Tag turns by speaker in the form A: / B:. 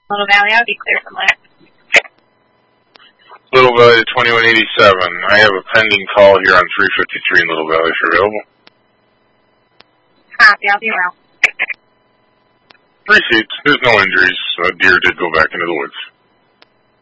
A: Little Valley, I'll be clear from that.
B: Little Valley to 2187. I have a pending call here on 353 in Little Valley if you're available.
A: Copy, I'll be around.
B: Received. There's no injuries. A deer did go back into the woods.